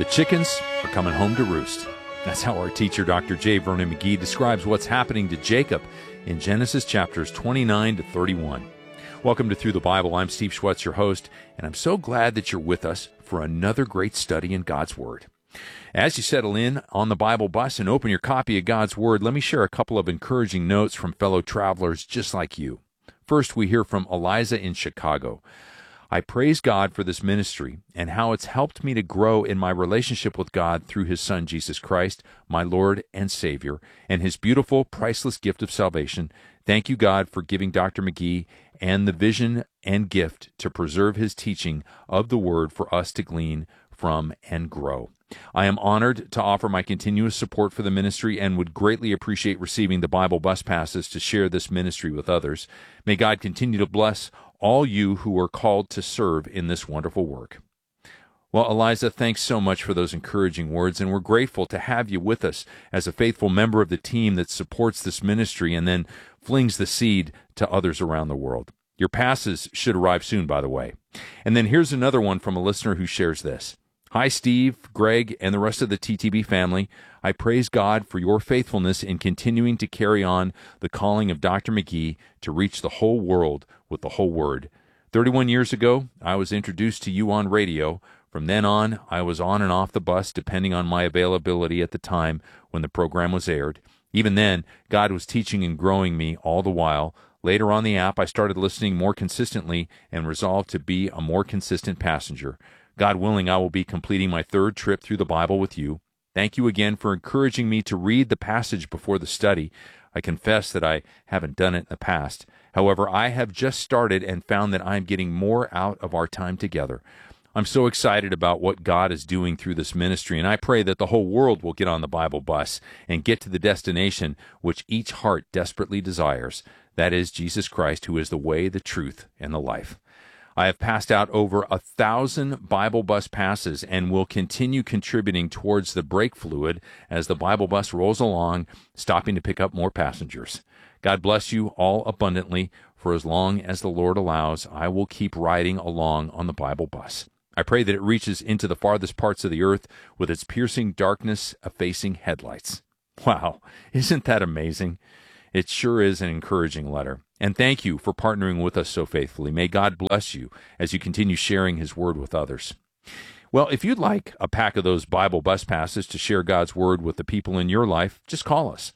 The chickens are coming home to roost. That's how our teacher, Dr. J. Vernon McGee, describes what's happening to Jacob in Genesis chapters 29 to 31. Welcome to Through the Bible. I'm Steve Schwetz, your host, and I'm so glad that you're with us for another great study in God's Word. As you settle in on the Bible bus and open your copy of God's Word, let me share a couple of encouraging notes from fellow travelers just like you. First, we hear from Eliza in Chicago. I praise God for this ministry and how it's helped me to grow in my relationship with God through His Son, Jesus Christ, my Lord and Savior, and His beautiful, priceless gift of salvation. Thank you, God, for giving Dr. McGee and the vision and gift to preserve His teaching of the Word for us to glean from and grow. I am honored to offer my continuous support for the ministry and would greatly appreciate receiving the Bible bus passes to share this ministry with others. May God continue to bless all you who are called to serve in this wonderful work. Well, Eliza, thanks so much for those encouraging words, and we're grateful to have you with us as a faithful member of the team that supports this ministry and then flings the seed to others around the world. Your passes should arrive soon, by the way. And then here's another one from a listener who shares this. Hi, Steve, Greg, and the rest of the TTB family. I praise God for your faithfulness in continuing to carry on the calling of Dr. McGee to reach the whole world with the whole Word. 31 years ago, I was introduced to you on radio. From then on, I was on and off the bus depending on my availability at the time when the program was aired. Even then, God was teaching and growing me all the while. Later on the app, I started listening more consistently and resolved to be a more consistent passenger. God willing, I will be completing my third trip through the Bible with you. Thank you again for encouraging me to read the passage before the study. I confess that I haven't done it in the past. However, I have just started and found that I'm getting more out of our time together. I'm so excited about what God is doing through this ministry, and I pray that the whole world will get on the Bible bus and get to the destination which each heart desperately desires. That is Jesus Christ, who is the way, the truth, and the life. I have passed out over 1,000 Bible bus passes and will continue contributing towards the brake fluid as the Bible bus rolls along, stopping to pick up more passengers. God bless you all abundantly. For as long as the Lord allows, I will keep riding along on the Bible bus. I pray that it reaches into the farthest parts of the earth with its piercing darkness effacing headlights. Wow, isn't that amazing? It sure is an encouraging letter. And thank you for partnering with us so faithfully. May God bless you as you continue sharing His Word with others. Well, if you'd like a pack of those Bible bus passes to share God's Word with the people in your life, just call us,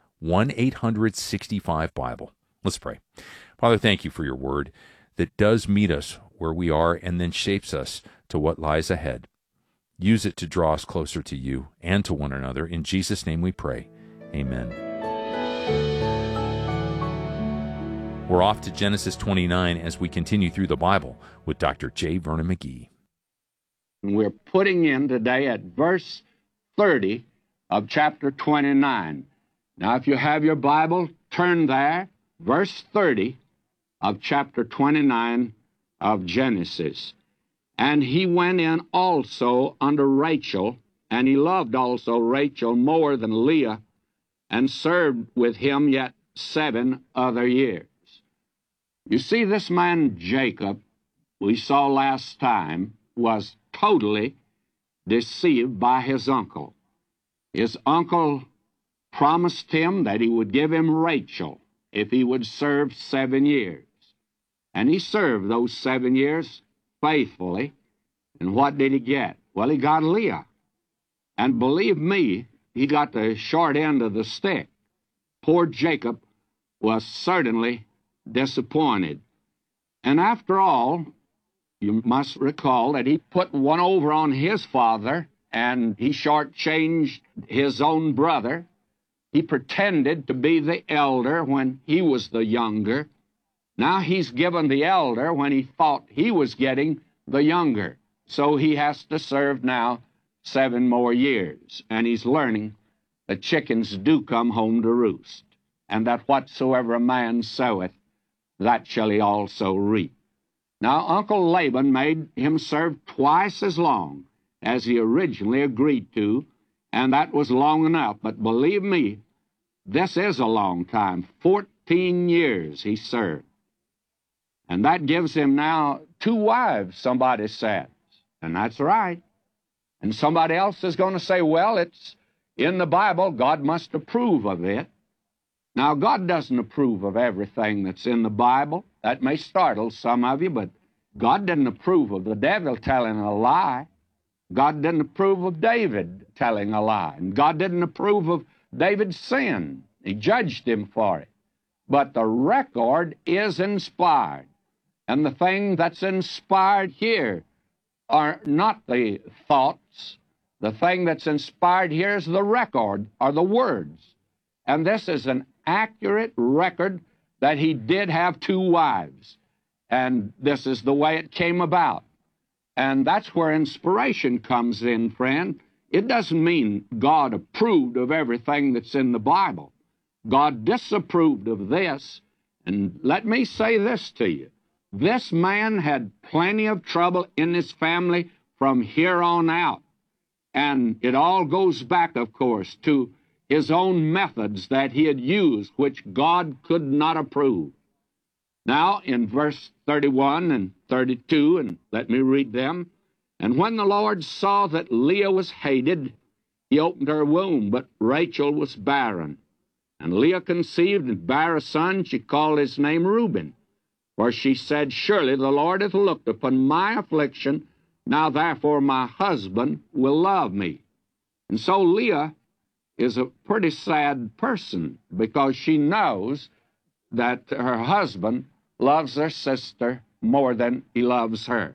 1-800-65-BIBLE. Let's pray. Father, thank you for your Word that does meet us where we are and then shapes us to what lies ahead. Use it to draw us closer to you and to one another. In Jesus' name we pray. Amen. We're off to Genesis 29 as we continue through the Bible with Dr. J. Vernon McGee. We're putting in today at verse 30 of chapter 29. Now, if you have your Bible, turn there. Verse 30 of chapter 29 of Genesis. And he went in also unto Rachel, and he loved also Rachel more than Leah, and served with him yet 7 other years. You see, this man Jacob, we saw last time, was totally deceived by his uncle. His uncle promised him that he would give him Rachel if he would serve 7 years. And he served those 7 years faithfully. And what did he get? Well, he got Leah. And believe me, he got the short end of the stick. Poor Jacob was certainly disappointed. And after all, you must recall that he put one over on his father, and he shortchanged his own brother. He pretended to be the elder when he was the younger. Now he's given the elder when he thought he was getting the younger. So he has to serve now 7 more years. And he's learning that chickens do come home to roost, and that whatsoever a man soweth, that shall he also reap. Now, Uncle Laban made him serve twice as long as he originally agreed to, and that was long enough. But believe me, this is a long time. 14 years he served. And that gives him now 2 wives, somebody says. And that's right. And somebody else is going to say, well, it's in the Bible, God must approve of it. Now, God doesn't approve of everything that's in the Bible. That may startle some of you, but God didn't approve of the devil telling a lie. God didn't approve of David telling a lie. And God didn't approve of David's sin. He judged him for it. But the record is inspired. And the thing that's inspired here are not the thoughts. The thing that's inspired here is the record, or the words. And this is an accurate record that he did have 2 wives. And this is the way it came about. And that's where inspiration comes in, friend. It doesn't mean God approved of everything that's in the Bible. God disapproved of this. And let me say this to you. This man had plenty of trouble in his family from here on out. And it all goes back, of course, to his own methods that he had used, which God could not approve. Now, in verse 31 and 32, and let me read them. And when the Lord saw that Leah was hated, he opened her womb, but Rachel was barren. And Leah conceived and bare a son. She called his name Reuben. For she said, surely the Lord hath looked upon my affliction. Now therefore my husband will love me. And so Leah is a pretty sad person, because she knows that her husband loves her sister more than he loves her.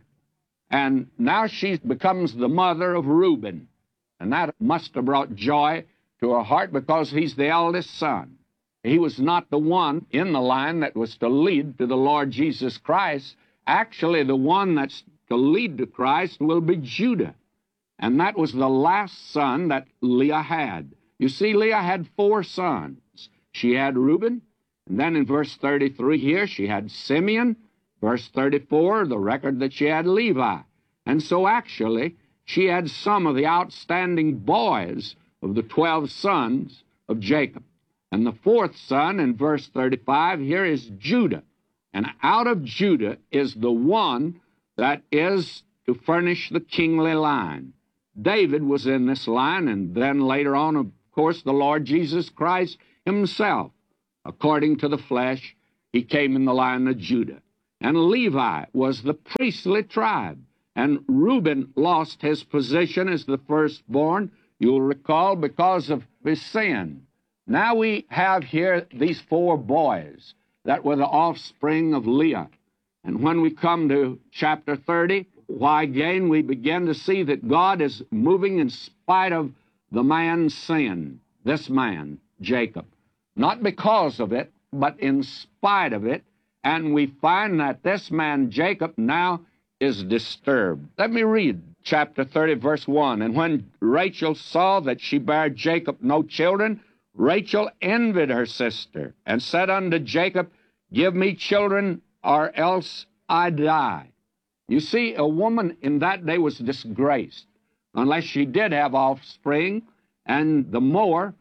And now she becomes the mother of Reuben. And that must have brought joy to her heart, because he's the eldest son. He was not the one in the line that was to lead to the Lord Jesus Christ. Actually, the one that's to lead to Christ will be Judah. And that was the last son that Leah had. You see, Leah had 4 sons. She had Reuben, and then in verse 33 here, she had Simeon. Verse 34, the record that she had Levi. And so actually, she had some of the outstanding boys of the 12 sons of Jacob. And the 4th son, in verse 35, here is Judah. And out of Judah is the one that is to furnish the kingly line. David was in this line, and then later on, of course, the Lord Jesus Christ himself. According to the flesh, he came in the line of Judah. And Levi was the priestly tribe. And Reuben lost his position as the firstborn, you'll recall, because of his sin. Now we have here these 4 boys that were the offspring of Leah. And when we come to chapter 30, why again we begin to see that God is moving in spite of the man's sin, this man, Jacob. Not because of it, but in spite of it. And we find that this man, Jacob, now is disturbed. Let me read chapter 30, verse 1. And when Rachel saw that she bare Jacob no children, Rachel envied her sister, and said unto Jacob, give me children, or else I die. You see, a woman in that day was disgraced, unless she did have offspring, and the more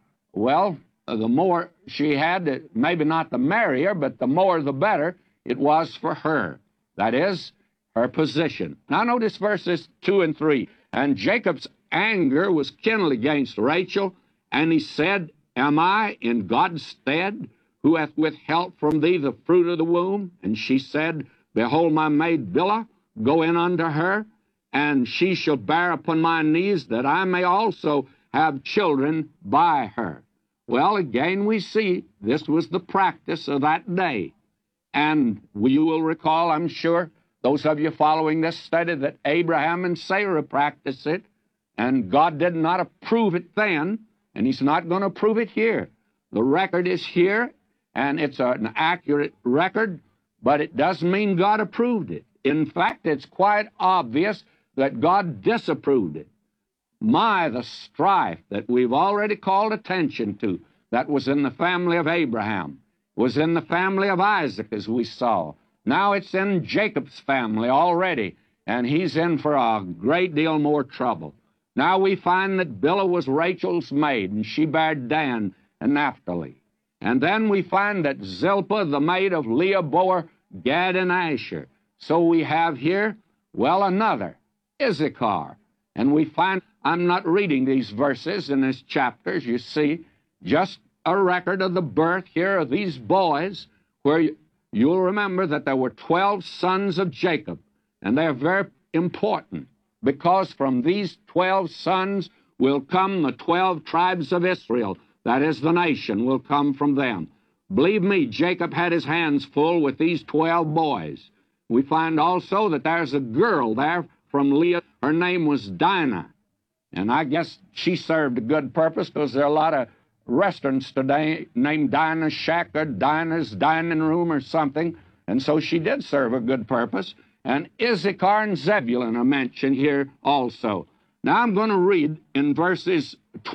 she had, maybe not the merrier, but the more the better it was for her. That is, her position. Now notice verses 2 and 3. And Jacob's anger was kindled against Rachel, and he said, am I in God's stead, who hath withheld from thee the fruit of the womb? And she said, behold, my maid Bilhah, go in unto her, and she shall bear upon my knees, that I may also have children by her. Well, again we see this was the practice of that day. And you will recall, I'm sure, those of you following this study, that Abraham and Sarah practiced it, and God did not approve it then, and he's not going to approve it here. The record is here, and it's an accurate record, but it doesn't mean God approved it. In fact, it's quite obvious that God disapproved it. The strife that we've already called attention to, that was in the family of Abraham, was in the family of Isaac, as we saw. Now it's in Jacob's family already, and he's in for a great deal more trouble. Now we find that Bilhah was Rachel's maid, and she bare Dan and Naphtali. And then we find that Zilpah, the maid of Leah, bore Gad and Asher. So we have here, another, Issachar. And we find, I'm not reading these verses in these chapters, you see, just a record of the birth here of these boys, where you'll remember that there were 12 sons of Jacob, and they're very important, because from these 12 sons will come the 12 tribes of Israel. That is, the nation will come from them. Believe me, Jacob had his hands full with these 12 boys. We find also that there's a girl there from Leah. Her name was Dinah. And I guess she served a good purpose, because there are a lot of restaurants today named Dinah's Shack or Dinah's Dining Room or something. And so she did serve a good purpose. And Issachar and Zebulun are mentioned here also. Now I'm going to read in verses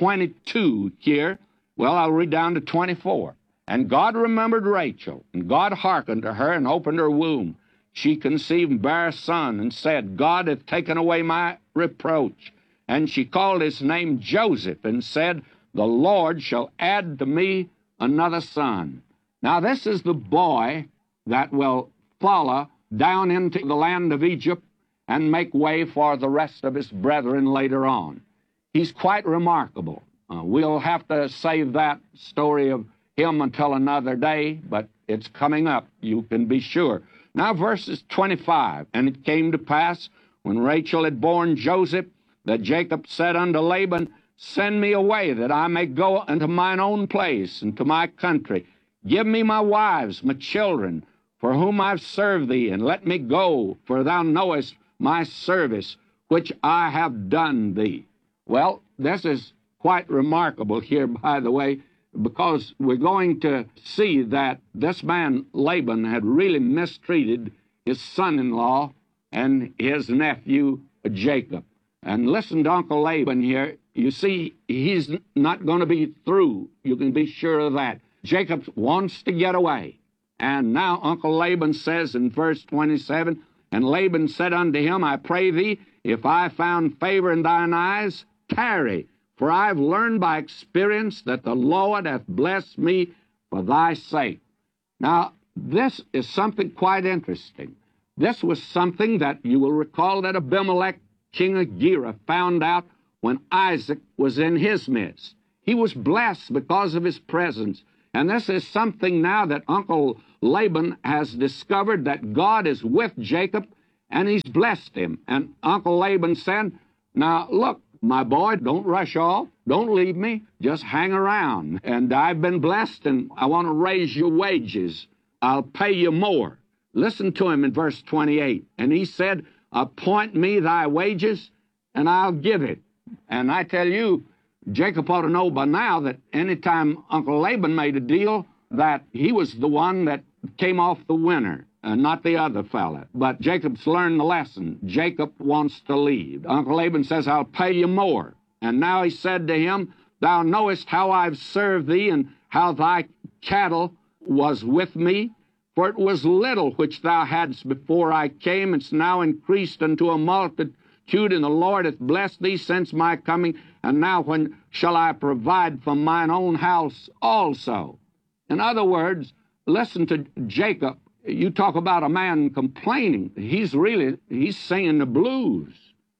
22 here. Well, I'll read down to 24. And God remembered Rachel, and God hearkened to her and opened her womb. She conceived and bare a son, and said, God hath taken away my reproach. And she called his name Joseph, and said, the Lord shall add to me another son. Now this is the boy that will follow down into the land of Egypt and make way for the rest of his brethren later on. He's quite remarkable. We'll have to save that story of him until another day, but it's coming up, you can be sure. Now verses 25, and it came to pass, when Rachel had borne Joseph, that Jacob said unto Laban, send me away, that I may go unto mine own place, and to my country. Give me my wives, my children, for whom I've served thee, and let me go, for thou knowest my service, which I have done thee. Well, this is quite remarkable here, by the way, because we're going to see that this man Laban had really mistreated his son-in-law and his nephew Jacob. And listen to Uncle Laban here. You see, he's not going to be through. You can be sure of that. Jacob wants to get away. And now Uncle Laban says in verse 27, and Laban said unto him, I pray thee, if I found favor in thine eyes, tarry. For I have learned by experience that the Lord hath blessed me for thy sake. Now, this is something quite interesting. This was something that you will recall that Abimelech, king of Gerar, found out when Isaac was in his midst. He was blessed because of his presence. And this is something now that Uncle Laban has discovered, that God is with Jacob, and he's blessed him. And Uncle Laban said, now, look, my boy, don't rush off. Don't leave me. Just hang around. And I've been blessed, and I want to raise your wages. I'll pay you more. Listen to him in verse 28. And he said, appoint me thy wages, and I'll give it. And I tell you, Jacob ought to know by now that anytime Uncle Laban made a deal, that he was the one that came off the winner, not the other fella. But Jacob's learned the lesson. Jacob wants to leave. Uncle Laban says, I'll pay you more. And now he said to him, thou knowest how I've served thee, and how thy cattle was with me. For it was little which thou hadst before I came, it's now increased unto a multitude, and the Lord hath blessed thee since my coming. And now when shall I provide for mine own house also? In other words, listen to Jacob. You talk about a man complaining. He's singing the blues.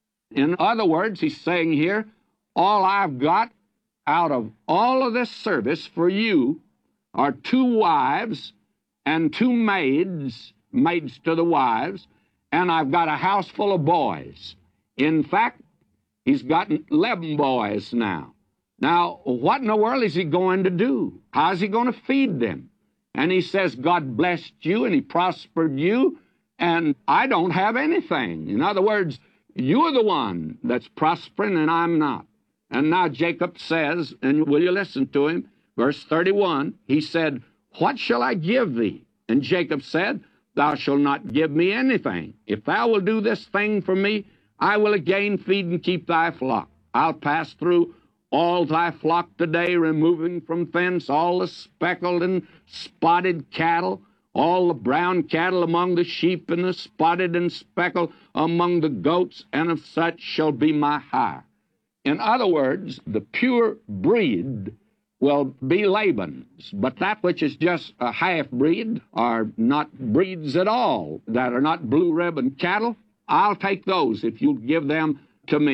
In other words, he's saying here, all I've got out of all of this service for you are 2 wives and 2 maids to the wives, and I've got a house full of boys. In fact, he's got 11 boys now. Now, what in the world is he going to do? How's he going to feed them? And he says, God blessed you and he prospered you, and I don't have anything. In other words, you're the one that's prospering and I'm not. And now Jacob says, and will you listen to him? Verse 31, he said, what shall I give thee? And Jacob said, thou shalt not give me anything. If thou wilt do this thing for me, I will again feed and keep thy flock. I'll pass through all thy flock today, removing from thence all the speckled and spotted cattle, all the brown cattle among the sheep, and the spotted and speckled among the goats, and of such shall be my hire. In other words, the pure breed will be Laban's, but that which is just a half-breed, or not breeds at all, that are not blue ribbon cattle, I'll take those if you'll give them to me.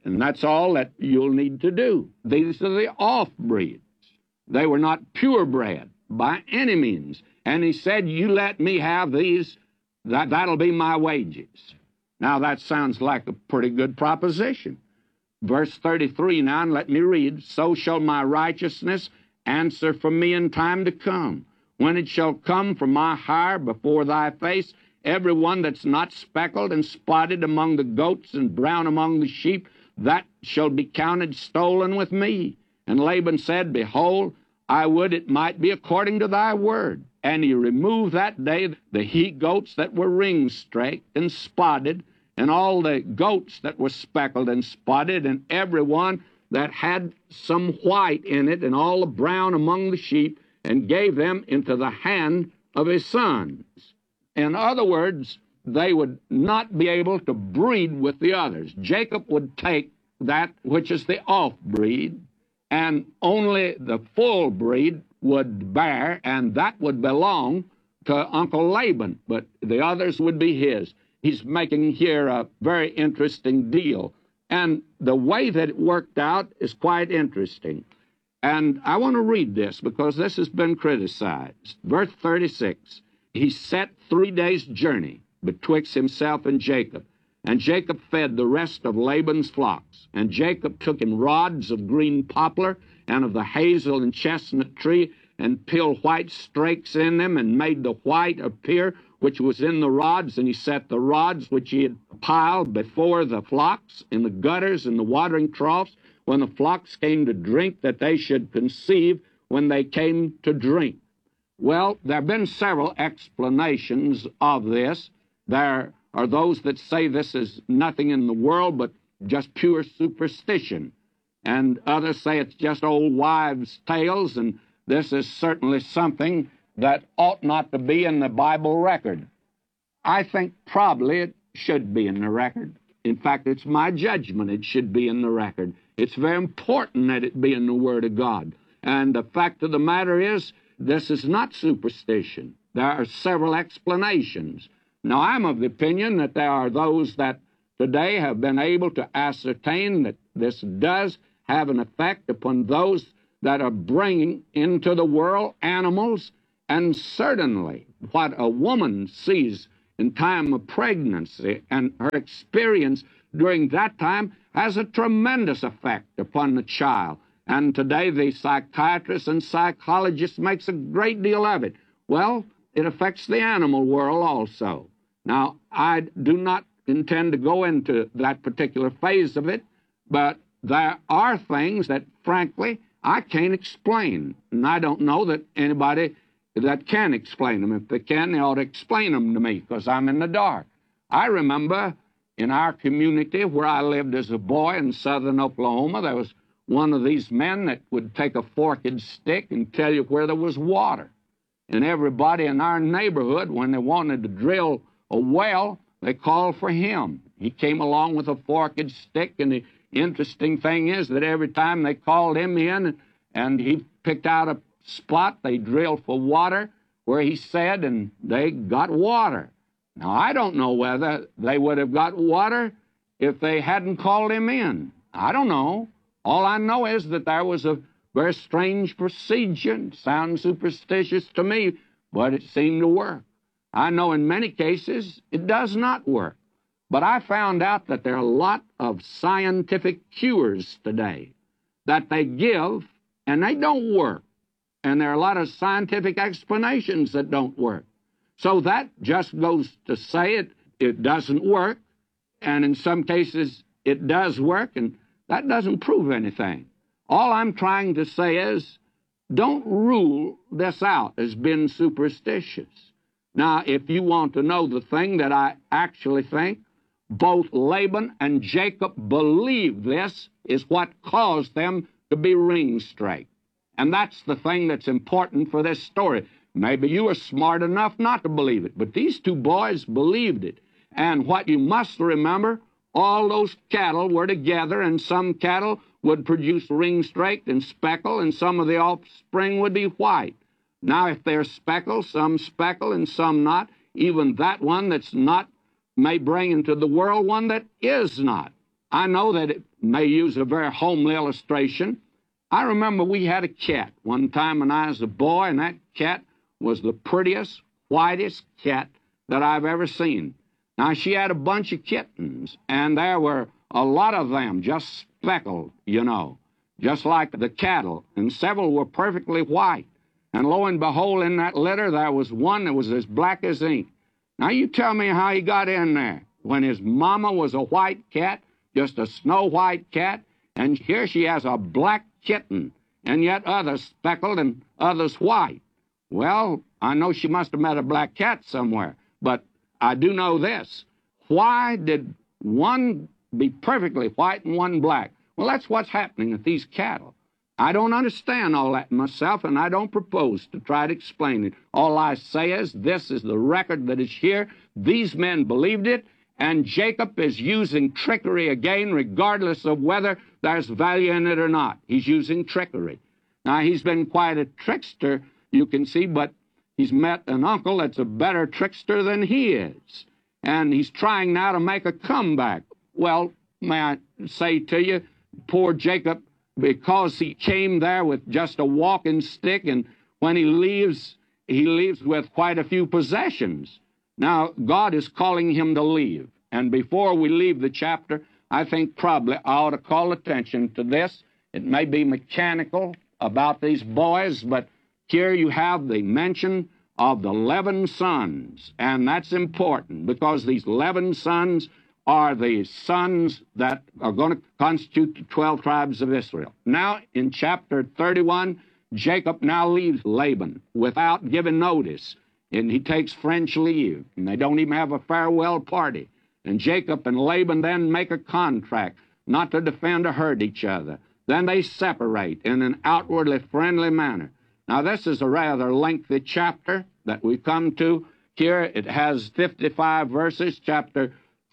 And that's all that you'll need to do. These are the off-breeds. They were not purebred by any means. And he said, you let me have these, that'll be my wages. Now that sounds like a pretty good proposition. Verse 33 now, and let me read. So shall my righteousness answer for me in time to come, when it shall come from my hire before thy face, every one that's not speckled and spotted among the goats and brown among the sheep, that shall be counted stolen with me. And Laban said, behold, I would it might be according to thy word. And he removed that day the he-goats that were ring-straked and spotted, and all the goats that were speckled and spotted, and every one that had some white in it, and all the brown among the sheep, and gave them into the hand of his sons. In other words, they would not be able to breed with the others. Jacob would take that which is the off-breed, and only the full breed would bear, and that would belong to Uncle Laban, but the others would be his. He's making here a very interesting deal, and the way that it worked out is quite interesting. And I want to read this because this has been criticized. Verse 36, he set 3 days' journey betwixt himself and Jacob. And Jacob fed the rest of Laban's flocks. And Jacob took him rods of green poplar and of the hazel and chestnut tree, and peeled white strakes in them, and made the white appear which was in the rods. And he set the rods which he had piled before the flocks in the gutters and the watering troughs, when the flocks came to drink, that they should conceive when they came to drink. Well, there have been several explanations of this. There are those that say this is nothing in the world but just pure superstition. And others say it's just old wives' tales, and this is certainly something that ought not to be in the Bible record. I think probably it should be in the record. In fact, it's my judgment it should be in the record. It's very important that it be in the Word of God. And the fact of the matter is, this is not superstition. There are several explanations. Now, I'm of the opinion that there are those that today have been able to ascertain that this does have an effect upon those that are bringing into the world animals, and certainly what a woman sees in time of pregnancy and her experience during that time has a tremendous effect upon the child. And today the psychiatrists and psychologists makes a great deal of it. Well, it affects the animal world also. Now, I do not intend to go into that particular phase of it, but there are things that, frankly, I can't explain. And I don't know that anybody that can explain them. If they can, they ought to explain them to me, because I'm in the dark. I remember in our community where I lived as a boy in southern Oklahoma, there was one of these men that would take a forked stick and tell you where there was water. And everybody in our neighborhood, when they wanted to drill a well, they called for him. He came along with a forked stick, and the interesting thing is that every time they called him in and he picked out a spot, they drilled for water where he said, and they got water. Now, I don't know whether they would have got water if they hadn't called him in. I don't know. All I know is that there was a very strange procedure. It sounds superstitious to me, but it seemed to work. I know in many cases it does not work. But I found out that there are a lot of scientific cures today that they give, and they don't work. And there are a lot of scientific explanations that don't work. So that just goes to say it doesn't work, and in some cases it does work, and that doesn't prove anything. All I'm trying to say is, don't rule this out as being superstitious. Now, if you want to know the thing that I actually think, both Laban and Jacob believed this is what caused them to be ring-straked. And that's the thing that's important for this story. Maybe you were smart enough not to believe it, but these two boys believed it. And what you must remember, all those cattle were together, and some cattle would produce ring-straked and speckle, and some of the offspring would be white. Now, if they're speckled, some speckle and some not, even that one that's not may bring into the world one that is not. I know that it may use a very homely illustration. I remember we had a cat one time when I was a boy, and that cat was the prettiest, whitest cat that I've ever seen. Now, she had a bunch of kittens, and there were a lot of them, just speckled, you know, just like the cattle, and several were perfectly white. And lo and behold, in that litter, there was one that was as black as ink. Now, you tell me how he got in there when his mama was a white cat, just a snow-white cat, and here she has a black kitten, and yet others speckled and others white. Well, I know she must have met a black cat somewhere, but I do know this. Why did one be perfectly white and one black? Well, that's what's happening with these cattle. I don't understand all that myself, and I don't propose to try to explain it. All I say is this is the record that is here. These men believed it, and Jacob is using trickery again, regardless of whether there's value in it or not. He's using trickery. Now, he's been quite a trickster, you can see, but he's met an uncle that's a better trickster than he is. And he's trying now to make a comeback. Well, may I say to you, poor Jacob, because he came there with just a walking stick, and when he leaves with quite a few possessions. Now, God is calling him to leave. And before we leave the chapter, I think probably I ought to call attention to this. It may be mechanical about these boys, but here you have the mention of the 11 sons. And that's important because these 11 sons are the sons that are going to constitute the 12 tribes of Israel. Now, in chapter 31, Jacob now leaves Laban without giving notice. And he takes French leave, and they don't even have a farewell party. And Jacob and Laban then make a contract not to defend or hurt each other. Then they separate in an outwardly friendly manner. Now, this is a rather lengthy chapter that we come to here. It has 55 verses, chapter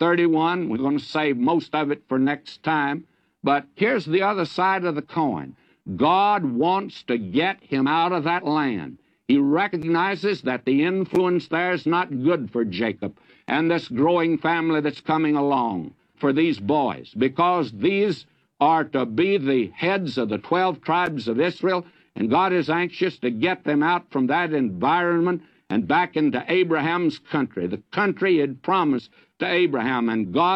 31. We're going to save most of it for next time. But here's the other side of the coin. God wants to get him out of that land. He recognizes that the influence there is not good for Jacob and this growing family that's coming along for these boys, because these are to be the heads of the 12 tribes of Israel, and God is anxious to get them out from that environment and back into Abraham's country, the country he had promised to Abraham. And God